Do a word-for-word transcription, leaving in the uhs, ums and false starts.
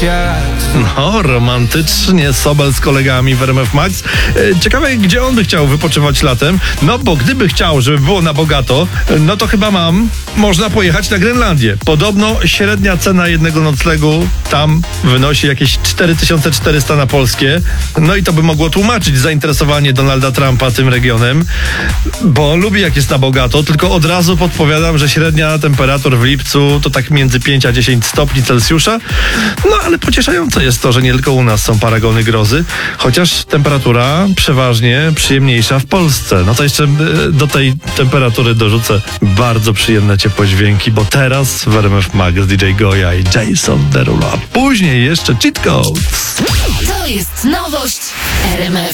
No, romantycznie, Sobel z kolegami w R M F Max. E, Ciekawe, gdzie on by chciał wypoczywać latem. No, bo gdyby chciał, żeby było na bogato, no to chyba mam, można pojechać na Grenlandię. Podobno średnia cena jednego noclegu tam wynosi jakieś cztery tysiące czterysta na polskie. No i to by mogło tłumaczyć zainteresowanie Donalda Trumpa tym regionem, bo lubi jak jest na bogato, tylko od razu podpowiadam, że średnia temperatur w lipcu to tak między pięć a dziesięć stopni Celsjusza. No ale pocieszające jest to, że nie tylko u nas są paragony grozy, chociaż temperatura przeważnie przyjemniejsza w Polsce. No to jeszcze do tej temperatury dorzucę bardzo przyjemne ciepłe dźwięki, bo teraz w R M F Max D J Goja i Jason Derulo, a później jeszcze Cheat Codes. To jest nowość R M F.